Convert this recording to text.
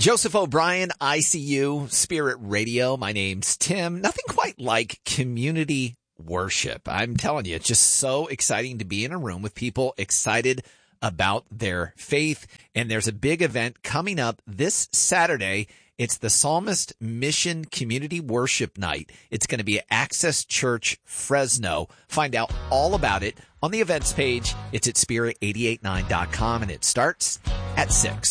Joseph O'Brien, ICU, Spirit Radio. My name's Tim. Nothing quite like community worship. I'm telling you, it's just so exciting to be in a room with people excited about their faith. And there's a big event coming up this Saturday. It's the Psalmist Mission Community Worship Night. It's going to be at Access Church, Fresno. Find out all about it on the events page. It's at spirit889.com, and it starts at 6.